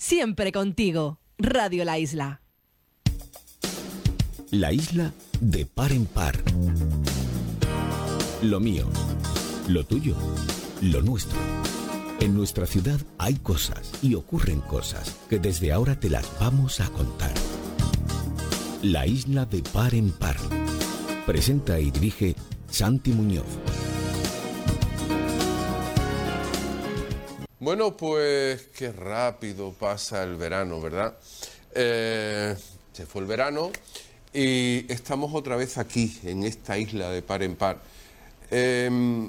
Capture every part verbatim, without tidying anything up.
siempre contigo. Radio La Isla. La Isla de par en par. Lo mío, lo tuyo, lo nuestro. En nuestra ciudad hay cosas y ocurren cosas que desde ahora te las vamos a contar. La Isla de par en par. Presenta y dirige Santi Muñoz. Bueno, pues qué rápido pasa el verano, ¿verdad? Eh, se fue el verano y estamos otra vez aquí, en esta isla de par en par. Eh,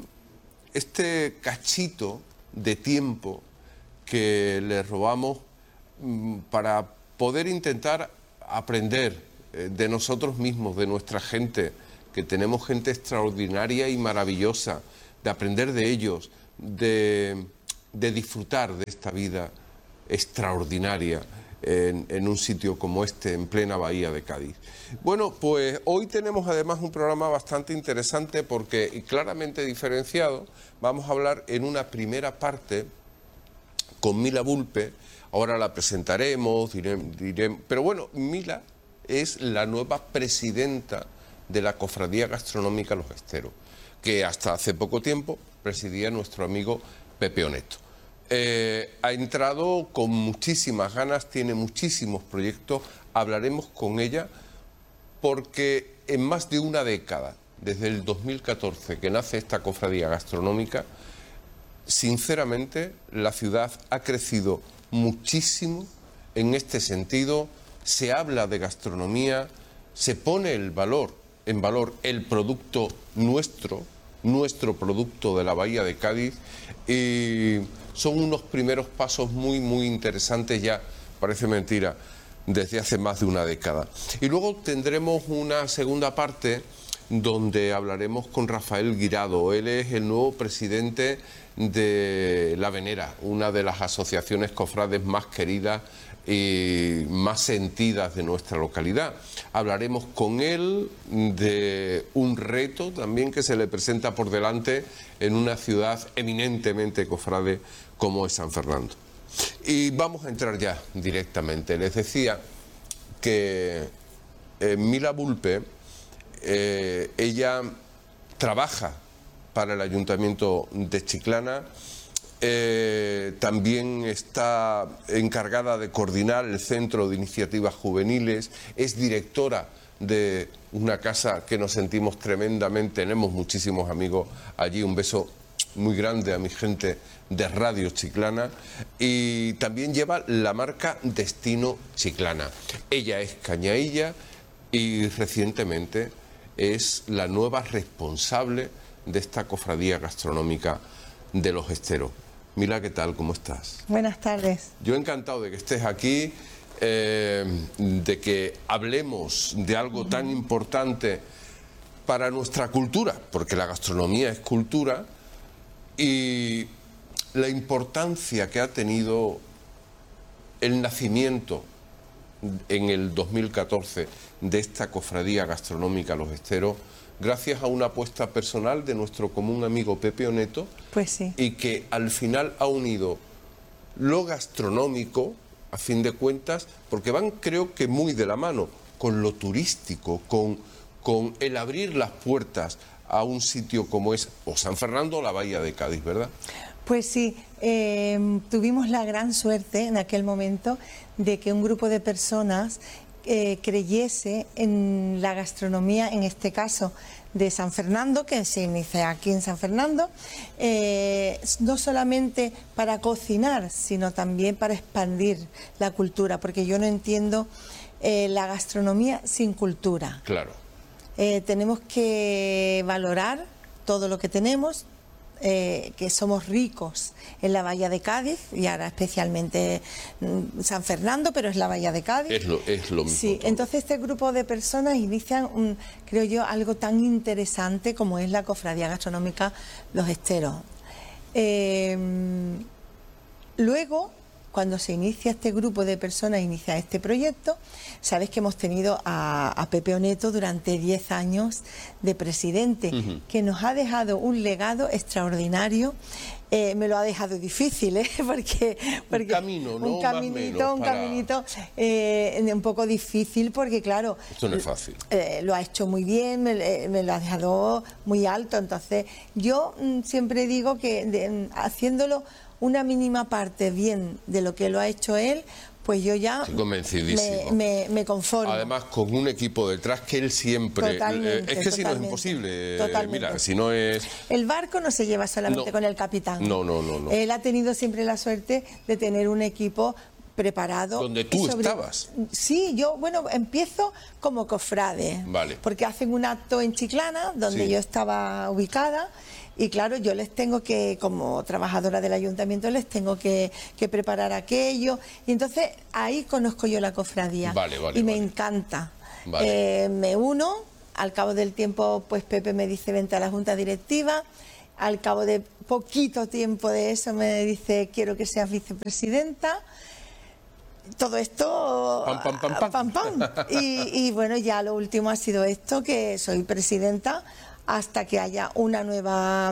este cachito de tiempo que le robamos mm, para poder intentar aprender eh, de nosotros mismos, de nuestra gente, que tenemos gente extraordinaria y maravillosa, de aprender de ellos, de... de disfrutar de esta vida extraordinaria en, en un sitio como este, en plena bahía de Cádiz. Bueno, pues hoy tenemos además un programa bastante interesante porque, y claramente diferenciado, vamos a hablar en una primera parte con Mila Vulpe. Ahora la presentaremos, diremos, diremos, pero bueno, Mila es la nueva presidenta de la Cofradía Gastronómica Los Esteros, que hasta hace poco tiempo presidía nuestro amigo Pepe Oneto. Eh, ha entrado con muchísimas ganas, tiene muchísimos proyectos, hablaremos con ella porque en más de una década, desde el dos mil catorce que nace esta cofradía gastronómica, sinceramente la ciudad ha crecido muchísimo en este sentido, se habla de gastronomía, se pone el valor, en valor el producto nuestro, nuestro producto de la bahía de Cádiz, y son unos primeros pasos muy, muy interesantes ya, parece mentira, desde hace más de una década. Y luego tendremos una segunda parte donde hablaremos con Rafael Guirado. Él es el nuevo presidente de La Venera, una de las asociaciones cofrades más queridas y más sentidas de nuestra localidad. Hablaremos con él de un reto también que se le presenta por delante en una ciudad eminentemente cofrade como es San Fernando. Y vamos a entrar ya directamente. Les decía que eh, Mila Vulpe, eh, ella trabaja para el Ayuntamiento de Chiclana, eh, también está encargada de coordinar el Centro de Iniciativas Juveniles, es directora de una casa que nos sentimos tremendamente, tenemos muchísimos amigos allí, un beso muy grande a mi gente de Radio Chiclana, y también lleva la marca Destino Chiclana. Ella es cañailla y recientemente es la nueva responsable de esta cofradía gastronómica de Los Esteros. Mila, ¿qué tal? ¿Cómo estás? Buenas tardes. Yo encantado de que estés aquí, eh, de que hablemos de algo tan importante para nuestra cultura, porque la gastronomía es cultura, y la importancia que ha tenido el nacimiento en el dos mil catorce de esta cofradía gastronómica Los Esteros, gracias a una apuesta personal de nuestro común amigo Pepe Oneto, pues sí, y que al final ha unido lo gastronómico, a fin de cuentas, porque van creo que muy de la mano, con lo turístico, con, con el abrir las puertas a un sitio como es o San Fernando o la bahía de Cádiz, ¿verdad? Pues sí, eh, tuvimos la gran suerte en aquel momento de que un grupo de personas eh, creyese en la gastronomía, en este caso de San Fernando, que se inicia aquí en San Fernando, eh, no solamente para cocinar, sino también para expandir la cultura, porque yo no entiendo eh, la gastronomía sin cultura. Claro. Eh, tenemos que valorar todo lo que tenemos, eh, que somos ricos en la bahía de Cádiz y ahora especialmente mm, San Fernando, pero es la bahía de Cádiz. Es lo, es lo mismo. Sí, todo. entonces este grupo de personas inician, un, creo yo, algo tan interesante como es la Cofradía Gastronómica Los Esteros. Eh, luego, cuando se inicia este grupo de personas, inicia este proyecto, sabes que hemos tenido a, a Pepe Oneto durante diez años de presidente, uh-huh. que nos ha dejado un legado extraordinario. Eh, me lo ha dejado difícil, ¿eh? porque, porque un camino, ¿no? un caminito, un para... caminito eh, un poco difícil, porque claro, esto no es fácil. Eh, lo ha hecho muy bien, me, me lo ha dejado muy alto. Entonces yo mm, siempre digo que de, haciéndolo una mínima parte bien de lo que lo ha hecho él, pues yo ya Estoy convencidísimo. Me, me, me conformo. Además, con un equipo detrás que él siempre... Totalmente, es que si no es imposible. Totalmente. Mira, si no es... El barco no se lleva solamente no. con el capitán. No, no, no, no. Él ha tenido siempre la suerte de tener un equipo preparado. ¿Donde tú sobre... estabas? Sí, yo, bueno, empiezo como cofrade. Vale. Porque hacen un acto en Chiclana, donde sí. yo estaba ubicada. Y claro, yo les tengo que, como trabajadora del ayuntamiento, les tengo que, que preparar aquello. Y entonces ahí conozco yo la cofradía. Vale, vale, y me vale. encanta. Vale. Eh, me uno, al cabo del tiempo, pues Pepe me dice, vente a la junta directiva. Al cabo de poquito tiempo de eso me dice, quiero que seas vicepresidenta. Todo esto... Pam, pam, pam, pam. pam, pam. Y, y bueno, ya lo último ha sido esto, que soy presidenta hasta que haya una nueva...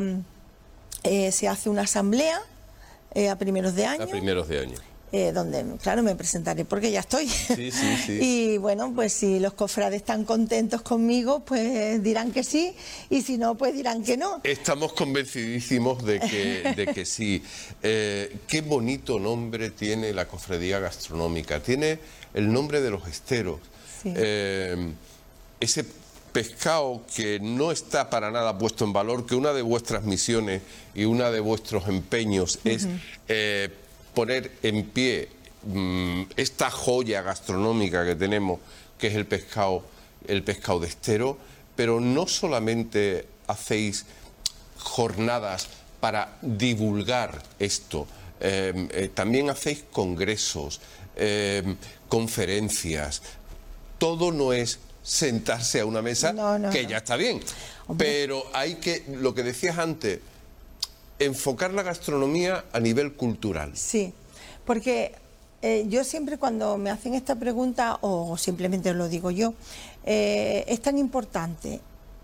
Eh, se hace una asamblea eh, a primeros de año. A primeros de año. Eh, donde, claro, me presentaré porque ya estoy. Sí, sí, sí. Y bueno, pues si los cofrades están contentos conmigo, pues dirán que sí, y si no, pues dirán que no. Estamos convencidísimos de que, de que sí. Eh, qué bonito nombre tiene la cofradía gastronómica. Tiene el nombre de los esteros. Sí. Eh, ese pescado que no está para nada puesto en valor, que una de vuestras misiones y una de vuestros empeños uh-huh. es... Eh, poner en pie mmm, esta joya gastronómica que tenemos, que es el pescado, el pescado de estero, pero no solamente hacéis jornadas para divulgar esto, eh, eh, también hacéis congresos, eh, conferencias. Todo no es sentarse a una mesa, no, no, que no. ya está bien, Hombre. pero hay que, lo que decías antes, enfocar la gastronomía a nivel cultural. Sí, porque eh, yo siempre cuando me hacen esta pregunta, o simplemente lo digo yo, eh, es tan importante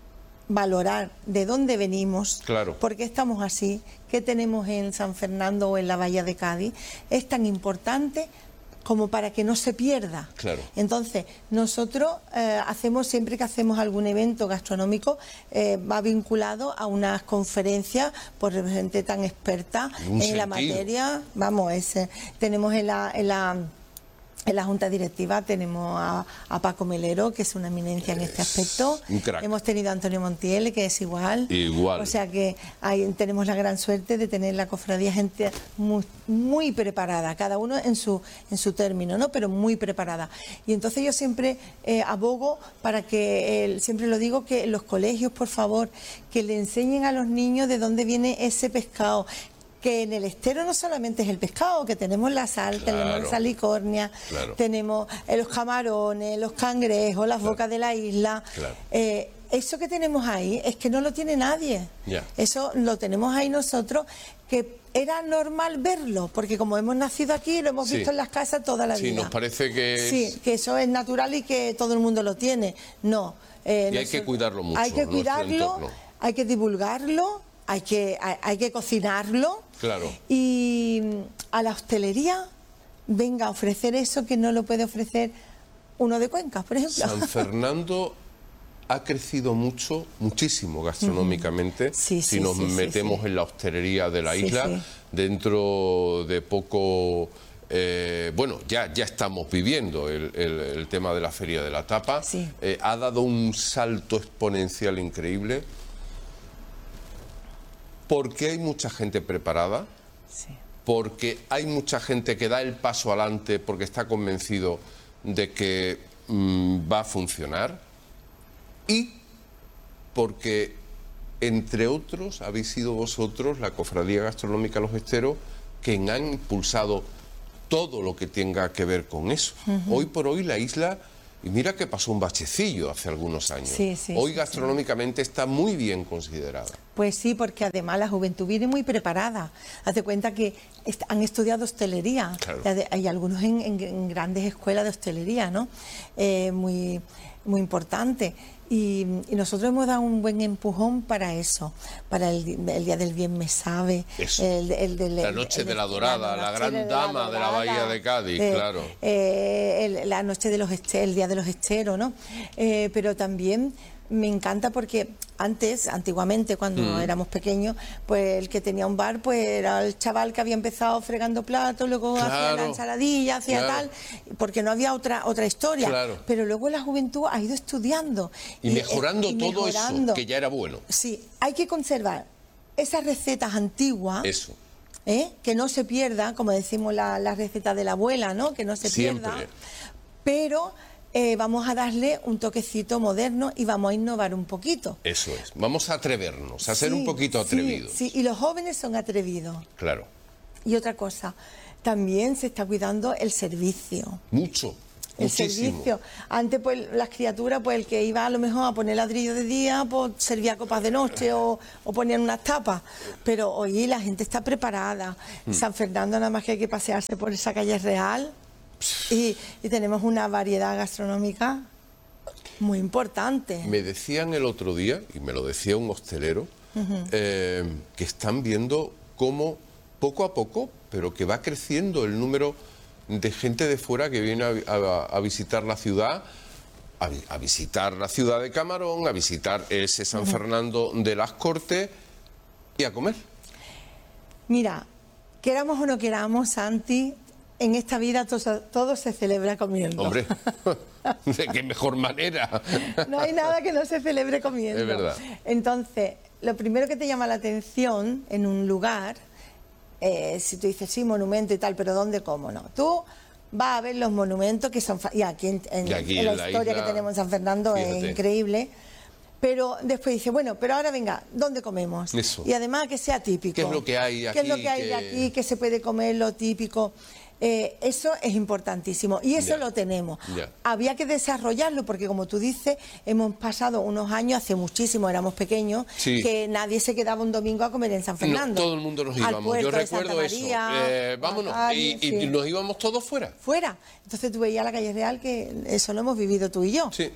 valorar de dónde venimos, claro. por qué estamos así, qué tenemos en San Fernando o en la Bahía de Cádiz, es tan importante como para que no se pierda. Claro. Entonces, nosotros eh, hacemos, siempre que hacemos algún evento gastronómico, eh, va vinculado a unas conferencias por gente tan experta en sentido. la materia. Vamos, es, eh, tenemos en la... En la En la Junta Directiva tenemos a, a Paco Melero, que es una eminencia en este aspecto. Un crack. Hemos tenido a Antonio Montiel, que es igual. Igual. O sea que hay, tenemos la gran suerte de tener la cofradía gente muy, muy preparada, cada uno en su, en su término, ¿no? Pero muy preparada. Y entonces yo siempre eh, abogo para que, eh, siempre lo digo, que los colegios, por favor, que le enseñen a los niños de dónde viene ese pescado. Que en el estero no solamente es el pescado, que tenemos la sal, claro, tenemos la salicornia, claro. tenemos eh, los camarones, los cangrejos, las claro. bocas de la isla. Claro. Eh, eso que tenemos ahí es que no lo tiene nadie. Yeah. Eso lo tenemos ahí nosotros, que era normal verlo, porque como hemos nacido aquí, lo hemos sí. visto en las casas toda la sí, vida. Sí, nos parece que es... Sí, que eso es natural y que todo el mundo lo tiene. No. Eh, y hay nosotros, que cuidarlo mucho. Hay que cuidarlo, hay que divulgarlo, hay que, hay, hay que cocinarlo. Claro. Y a la hostelería venga a ofrecer eso que no lo puede ofrecer uno de Cuenca, por ejemplo. San Fernando ha crecido mucho, muchísimo gastronómicamente. Sí, si sí, nos sí, metemos sí, en la hostelería de la sí, isla, sí. dentro de poco... Eh, bueno, ya, ya estamos viviendo el, el, el tema de la Feria de la Tapa. Sí. Eh, ha dado un salto exponencial increíble. Porque hay mucha gente preparada, sí. porque hay mucha gente que da el paso adelante porque está convencido de que mmm, va a funcionar, y porque, entre otros, habéis sido vosotros, la Cofradía Gastronómica Los Esteros, quien han impulsado todo lo que tenga que ver con eso. Uh-huh. Hoy por hoy la isla Y mira que pasó un bachecillo hace algunos años. Sí, sí, Hoy sí, gastronómicamente está muy bien considerada. Pues sí, porque además la juventud viene muy preparada. Hazte cuenta que est- han estudiado hostelería. Claro. Ya de- Hay algunos en, en- en grandes escuelas de hostelería, ¿no? Eh, muy, muy importante. Y, y nosotros hemos dado un buen empujón para eso, para el, di- el Día del Bien Me Sabe. Eso. El, el del- La el- Noche el- de la Dorada, la Noche gran de dama de la Dorada, Bahía de Cádiz, eh, claro. eh, el- la Noche de los Esteros, el Día de los Esteros, ¿no? Eh, pero también me encanta porque antes, antiguamente, cuando Mm. éramos pequeños, pues el que tenía un bar, pues era el chaval que había empezado fregando platos, luego hacía la Claro, ensaladilla, hacía claro. tal, porque no había otra otra historia. Claro. Pero luego la juventud ha ido estudiando. Y mejorando y todo mejorando. eso, que ya era bueno. Sí, hay que conservar esas recetas antiguas. Eso. ¿eh? Que no se pierda, como decimos la, la receta de la abuela, ¿no? Que no se Siempre. pierda. Pero eh, vamos a darle un toquecito moderno y vamos a innovar un poquito. Eso es. Vamos a atrevernos, a ser Sí, un poquito sí, atrevidos. Sí, y los jóvenes son atrevidos. Claro. Y otra cosa, también se está cuidando el servicio. Mucho. El Muchísimo. servicio. Antes, pues, las criaturas, pues, el que iba a lo mejor a poner ladrillo de día, pues, servía copas de noche o, o ponían unas tapas. Pero hoy la gente está preparada. Mm. San Fernando nada más que hay que pasearse por esa calle real y, y tenemos una variedad gastronómica muy importante. Me decían el otro día, y me lo decía un hostelero, eh, que están viendo cómo poco a poco, pero que va creciendo el número de gente de fuera que viene a, a- a visitar la ciudad, a, vi- a visitar la ciudad de Camarón, a visitar ese San Fernando de las Cortes y a comer. Mira, queramos o no queramos, Santi, en esta vida todo, todo se celebra comiendo. Hombre, de qué mejor manera. No hay nada que no se celebre comiendo. Es verdad. Entonces, lo primero que te llama la atención en un lugar, eh, si tú dices, sí, monumento y tal, pero ¿dónde, cómo no? Tú vas a ver los monumentos que son... fa- Y aquí en, en- Y aquí en la en la historia isla, que tenemos en San Fernando fíjate. es increíble. Pero después dice, bueno, pero ahora venga, ¿dónde comemos? Eso. Y además que sea típico. ¿Qué es lo que hay ¿Qué es lo aquí que hay de que- aquí? Que se puede comer lo típico. Eh, eso es importantísimo y eso Ya. lo tenemos. Ya. Había que desarrollarlo porque, como tú dices, hemos pasado unos años, hace muchísimo, éramos pequeños, Sí. que nadie se quedaba un domingo a comer en San Fernando. No, todo el mundo nos Al íbamos. puerto Yo de Santa recuerdo eso. María, Eh, o vámonos. a Y, Cádiz, y sí. nos íbamos todos fuera. Fuera. Entonces tú veías la calle Real, que eso lo hemos vivido tú y yo. Sí.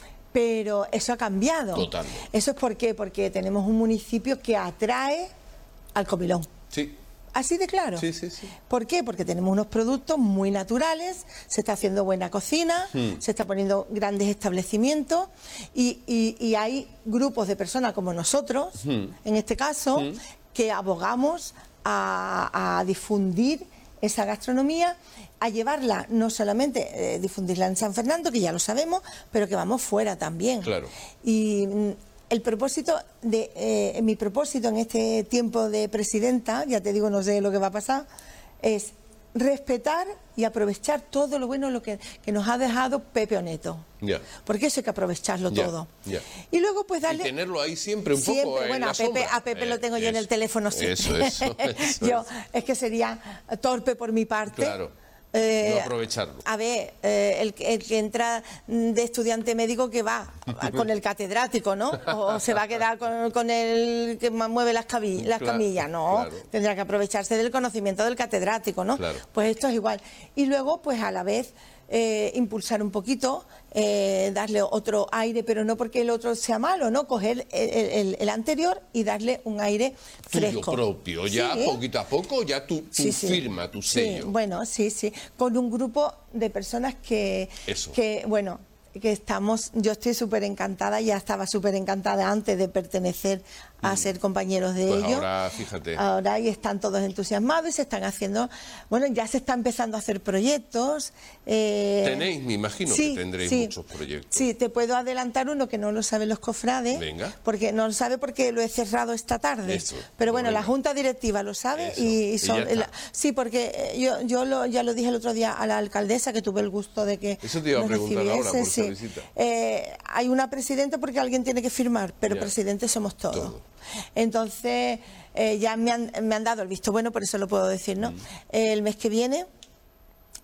Pero eso ha cambiado. Totalmente. ¿Eso es por qué? Porque tenemos un municipio que atrae al comilón. Sí. Así de claro. Sí, sí, sí. ¿Por qué? Porque tenemos unos productos muy naturales, se está haciendo buena cocina, Hmm. se está poniendo grandes establecimientos y, y- y hay grupos de personas como nosotros, Hmm. en este caso, que abogamos a, a difundir esa gastronomía, a llevarla, no solamente eh, difundirla en San Fernando, que ya lo sabemos, pero que vamos fuera también. Claro. Y mm, el propósito de eh, mi propósito en este tiempo de presidenta, ya te digo, no sé lo que va a pasar, es respetar y aprovechar todo lo bueno lo que, que nos ha dejado Pepe Oneto. Ya. Porque eso hay que aprovecharlo Ya, todo. ya. Y luego pues Y darle... tenerlo ahí siempre un Siempre, poco en bueno, la a Pepe, sombra. a Pepe lo Eh, tengo yo en el eso, teléfono siempre. Eso, eso, eso yo, es. es que sería torpe por mi parte. Claro. Eh, No aprovecharlo. A ver, eh, el, que- el que entra mm, de estudiante médico, que va con el catedrático, ¿no? O se va a quedar con, con el que ma- mueve las, cabi- las Claro, camillas, no. claro. Tendrá que aprovecharse del conocimiento del catedrático, ¿no? Claro. Pues esto es igual. Y luego, pues a la vez, eh, impulsar un poquito, eh, darle otro aire, pero no porque el otro sea malo, ¿no? Coger el, el- el anterior y darle un aire Tuyo fresco. propio, ya Sí. poquito a poco, ya tu, tu Sí, sí. firma, tu Sí, sello. bueno, sí, sí. Con un grupo de personas que, Eso. que bueno, que estamos, yo estoy súper encantada, ya estaba súper encantada antes de pertenecer a ser compañeros de Pues ellos. ahora, fíjate. Ahora y están todos entusiasmados y se están haciendo, bueno, ya se está empezando a hacer proyectos. eh, Tenéis, me imagino sí, que tendréis sí. muchos proyectos. Sí, te puedo adelantar uno que no lo saben los cofrades. Venga. Porque no lo sabe porque lo he cerrado esta tarde. Eso, Pero bueno, venga. la Junta Directiva lo sabe Eso, y, y y son... ya está. la- sí, porque eh, yo, yo lo, ya lo dije el otro día a la alcaldesa, que tuve el gusto de que Eso te iba a nos preguntar ahora, recibiese, por esa sí. visita. Eh, hay una presidenta porque alguien tiene que firmar, pero Ya. presidentes somos todos. Todo. Entonces, eh, ya me han, me han dado el visto bueno, por eso lo puedo decir, Mm. ¿no? El mes que viene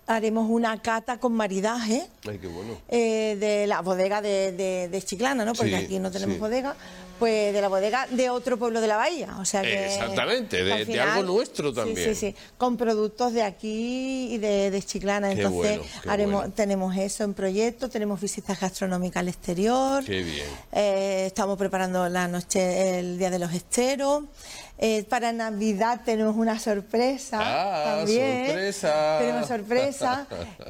haremos una cata con maridaje. Ay, qué bueno. eh, de la bodega de, de, de Chiclana, ¿no? Porque Sí, aquí no tenemos sí. bodega, pues de la bodega de otro pueblo de la bahía. O sea que, Exactamente, que de- al de final- algo nuestro también. Sí, sí, sí, con productos de aquí y de, de Chiclana. Qué Entonces bueno, qué haremos, bueno. tenemos eso en proyecto, tenemos visitas gastronómicas al exterior. Qué bien. Eh, estamos preparando la noche, el Día de los Esteros. Eh, para Navidad tenemos una sorpresa Ah, también. sorpresa. Tenemos sorpresa.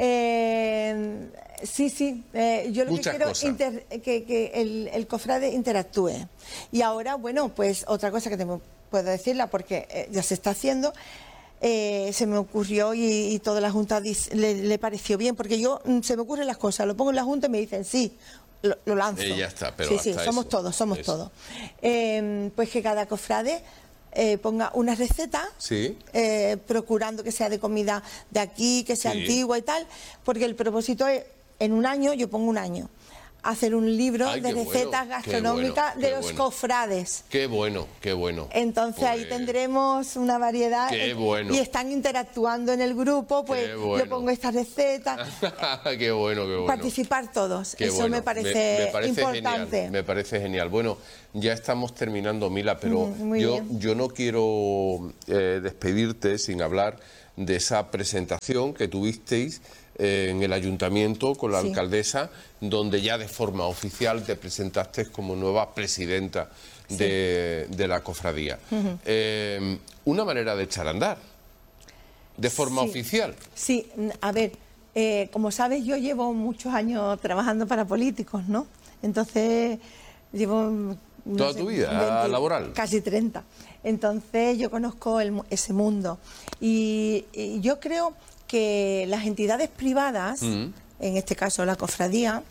Eh, sí, sí. eh, yo lo Muchas que quiero cosas. inter- que, que el, el cofrade interactúe. Y ahora, bueno, pues otra cosa que te puedo decirla porque eh, ya se está haciendo. eh, se me ocurrió y, y toda la Junta dis- le, le pareció bien, porque yo mm, se me ocurren las cosas, lo pongo en la Junta y me dicen sí, lo, lo lanzo. Y ya está, pero sí, sí, hasta somos eso, todos, somos eso. todos. Eh, pues que cada cofrade eh, ponga una receta, Sí. eh, procurando que sea de comida de aquí, que sea Sí. antigua y tal, porque el propósito es, en un año, yo pongo un año, hacer un libro Ay, de qué bueno, recetas qué gastronómicas bueno, de qué los bueno. cofrades. Qué bueno, qué bueno. Entonces ahí Pues, tendremos una variedad. Qué eh, bueno. Y están interactuando en el grupo, pues Qué bueno. yo pongo esta receta, qué bueno, qué bueno. participar todos. Qué Eso bueno. me parece, me parece importante. Genial, me parece genial. Bueno, ya estamos terminando, Mila, pero Mm, muy yo, bien. yo no quiero eh, despedirte sin hablar de esa presentación que tuvisteis eh, en el ayuntamiento con la Sí. alcaldesa, donde ya de forma oficial te presentaste como nueva presidenta de, de la cofradía. Eh, una manera de echar a andar, de forma Sí. oficial. Sí, mm, a ver, eh, como sabes, yo llevo muchos años trabajando para políticos, ¿no? Entonces, llevo... mm, no Toda sé, tu vida laboral. Casi treinta. Entonces, yo conozco el mu- ese mundo. Y, y yo creo que las entidades privadas, Mm. en este caso la cofradía,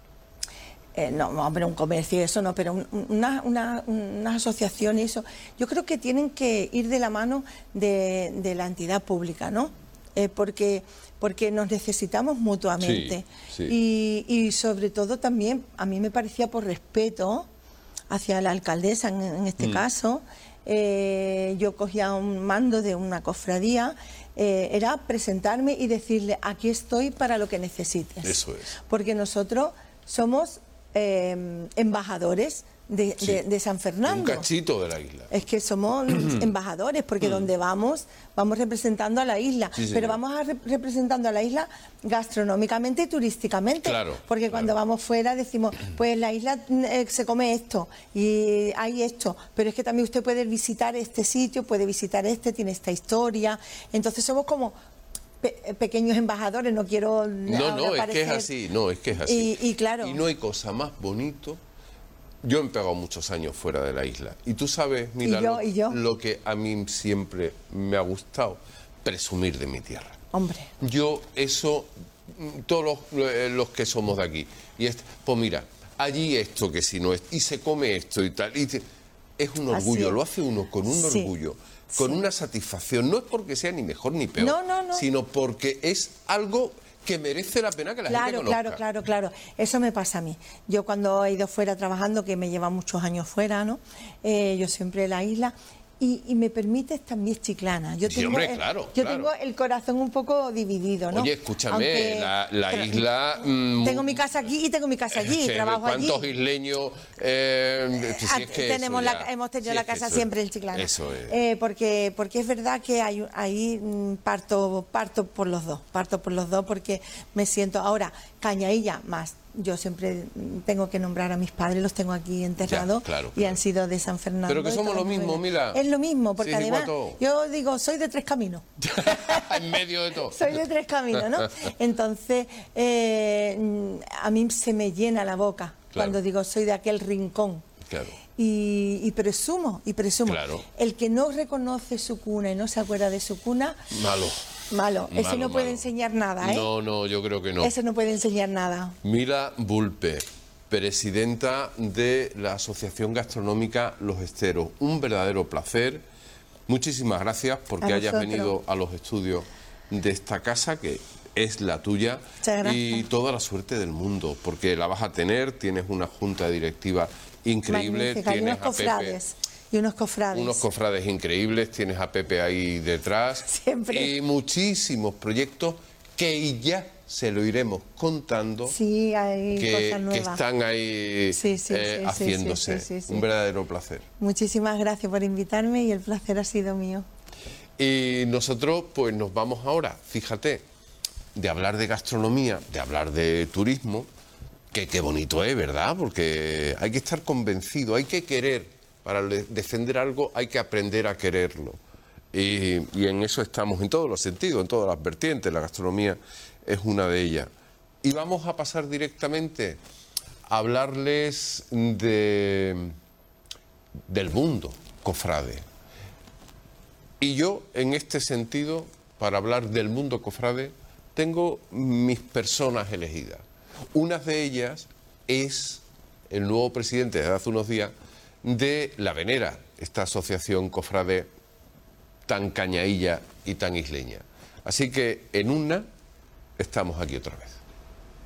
eh, no, vamos a ver un comercio y eso no, pero un- una, una, una asociación y eso, yo creo que tienen que ir de la mano de, de la entidad pública, ¿no? Eh, porque, porque nos necesitamos mutuamente. Sí, sí. Y, y sobre todo también, a mí me parecía por respeto hacia la alcaldesa en, en este Mm. caso, eh, yo cogía un mando de una cofradía, eh, era presentarme y decirle, aquí estoy para lo que necesites. Eso es. Porque nosotros somos eh, embajadores de, Sí. de- de San Fernando. Un cachito de la isla. Es que somos embajadores, porque donde vamos, vamos representando a la isla. Mm. Sí, señor. pero vamos a re- representando a la isla gastronómicamente y turísticamente. Claro, porque claro. cuando vamos fuera decimos, pues la isla eh, se come esto y hay esto, pero es que también usted puede visitar este sitio, puede visitar este, tiene esta historia. Entonces somos como pe- pequeños embajadores, no quiero... No, ahora no, es que es parecer- así, no, es que es así. Y- y claro. Y no hay cosa más bonito. Yo he pegado muchos años fuera de la isla. Y tú sabes, Mila, Y yo, lo, y yo. lo que a mí siempre me ha gustado, presumir de mi tierra. Hombre, Yo eso, mm, todos los, eh, los que somos de aquí. Y es, pues mira, allí esto que si no es, y se come esto y tal. Y te- es un Así orgullo, es. lo hace uno con un Sí, orgullo, con sí. una satisfacción. No es porque sea ni mejor ni peor, No, no, no. sino porque es algo que merece la pena que la gente claro, conozca. claro, claro, claro. Eso me pasa a mí. Yo cuando he ido fuera trabajando, que me lleva muchos años fuera, ¿no? Eh, yo siempre en la isla. Y, y me permites también Chiclana. Yo Sí, tengo, hombre, el- claro, yo claro. tengo el corazón un poco dividido, ¿no? Oye, escúchame, Aunque- la, la pero- isla... mm, Tengo mi casa aquí y tengo mi casa allí, eh, trabajo allí. ¿Cuántos isleños? eh, si Ah, es que tenemos eso la- ya- hemos tenido sí, la es que casa eso- siempre en Chiclana. Eso es. Eh, porque, porque es verdad que hay, ahí mm, parto, parto por los dos, parto por los dos porque me siento ahora Cañailla más. Yo siempre mm, tengo que nombrar a mis padres, los tengo aquí enterrados claro, y claro. han sido de San Fernando. Pero que y somos toda lo mi mismo, familia. Mila. Es lo mismo, porque Sí, es igual además todo. yo digo, soy de tres caminos. en medio de todo. Soy de tres caminos, ¿no? Entonces, eh, mm, a mí se me llena la boca Claro. cuando digo soy de aquel rincón. Claro. Y, y presumo, y presumo. Claro. El que no reconoce su cuna y no se acuerda de su cuna, Malo. malo. Ese Malo, no puede malo. enseñar nada, ¿eh? No, no, yo creo que no. Ese no puede enseñar nada. Mila Bulpe, presidenta de la Asociación Gastronómica Los Esteros. Un verdadero placer. Muchísimas gracias porque A hayas vosotros. venido a los estudios de esta casa que es la tuya. Muchas gracias. Y toda la suerte del mundo, porque la vas a tener, tienes una junta directiva increíble, Magnífica. Y tienes unos a Pepe, cofrades. Y unos cofrades. unos cofrades increíbles, tienes a Pepe ahí detrás. Siempre. Y muchísimos proyectos que ya se lo iremos contando, sí, hay que, cosas nuevas. que están ahí sí, sí, eh, sí, haciéndose. sí, sí, sí, sí. Un verdadero placer. Muchísimas gracias por invitarme y el placer ha sido mío. Y nosotros pues nos vamos ahora, fíjate, de hablar de gastronomía, de hablar de turismo, que qué bonito es, ¿verdad? Porque hay que estar convencido, hay que querer, para defender algo hay que aprender a quererlo. Y, y en eso estamos en todos los sentidos, en todas las vertientes, la gastronomía es una de ellas. Y vamos a pasar directamente a hablarles de, del mundo cofrade. Y yo, en este sentido, para hablar del mundo cofrade, tengo mis personas elegidas. Una de ellas es el nuevo presidente desde hace unos días de La Venera, esta asociación cofrade tan cañailla y tan isleña. Así que en una estamos aquí otra vez.